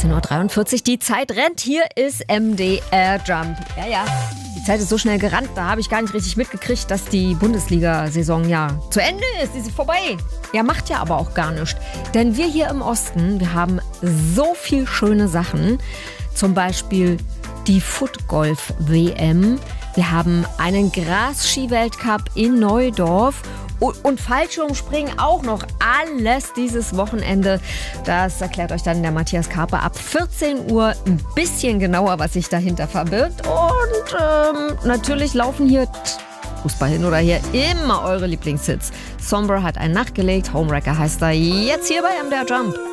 13:43 Uhr. Die Zeit rennt. Hier ist MDR Jump. Ja. Die Zeit ist so schnell gerannt, da habe ich gar nicht richtig mitgekriegt, dass die Bundesliga-Saison ja zu Ende ist. Die ist vorbei. Ja, macht ja aber auch gar nichts. Denn wir hier im Osten, wir haben so viel schöne Sachen. Zum Beispiel die Footgolf-WM. Wir haben einen Gras-Ski-Weltcup in Neudorf. Und Fallschirmspringen auch noch. Alles dieses Wochenende. Das erklärt euch dann der Matthias Karpe ab 14 Uhr ein bisschen genauer, was sich dahinter verbirgt. Und natürlich laufen hier Fußball hin oder her immer eure Lieblingshits. Somber hat einen nachgelegt. Homewrecker heißt er jetzt hier bei MDR Jump.